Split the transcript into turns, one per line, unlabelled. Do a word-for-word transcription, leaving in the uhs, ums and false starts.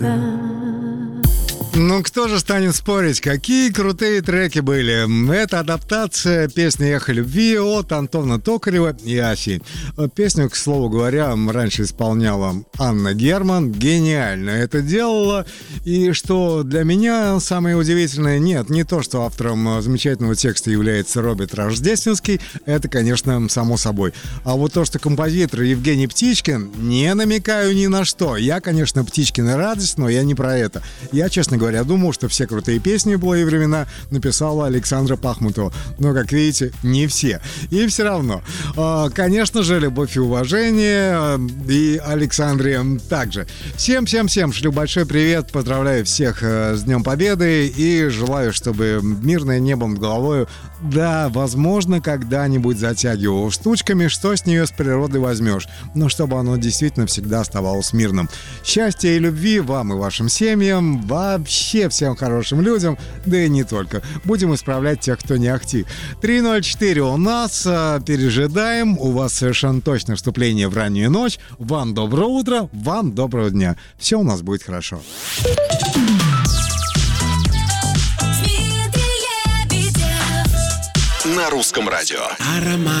Ну, кто же станет спорить, какие крутые треки были. Это адаптация песни «Эхо любви» от Антона Токарева и Аси. Песню, к слову говоря, раньше исполняла Анна Герман. Гениально это делала. И что для меня самое удивительное, нет, не то, что автором замечательного текста является Роберт Рождественский, это, конечно, само собой. А вот то, что композитор Евгений Птичкин, не намекаю ни на что. Я, конечно, Птичкина радость, но я не про это. Я, честно говоря, Я думал, что все крутые песни в былые времена написала Александра Пахмутова. Но, как видите, не все. И все равно. Конечно же, любовь и уважение. И Александре также. Всем-всем-всем шлю большой привет. Поздравляю всех с Днем Победы. И желаю, чтобы мирное небо над головой, да, возможно, когда-нибудь затягивало штучками, что с нее с природы возьмешь. Но чтобы оно действительно всегда оставалось мирным. Счастья и любви вам и вашим семьям. Вообще всем хорошим людям, да и не только. Будем исправлять тех, кто не ахти. три ноль четыре у нас. Пережидаем. У вас совершенно точно вступление в раннюю ночь. Вам доброе утро, вам доброго дня. Все у нас будет хорошо.
На русском радио.
Аромат